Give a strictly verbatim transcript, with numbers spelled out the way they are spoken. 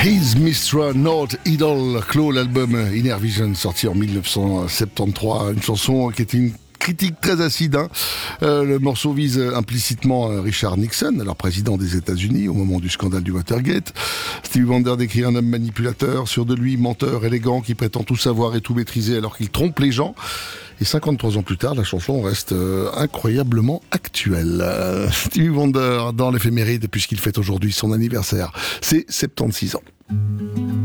His Mistra Not Idol, clôt l'album Inner Vision, sorti en dix-neuf cent soixante-treize. Une chanson qui était une critique très acide. Hein. Euh, le morceau vise implicitement Richard Nixon, alors président des États-Unis, au moment du scandale du Watergate. Stevie Wonder décrit un homme manipulateur, sûr de lui, menteur, élégant, qui prétend tout savoir et tout maîtriser alors qu'il trompe les gens. Et cinquante-trois ans plus tard, la chanson reste euh, incroyablement actuelle. Euh, Stevie Wonder dans l'éphéméride, puisqu'il fête aujourd'hui son anniversaire. C'est soixante-seize ans.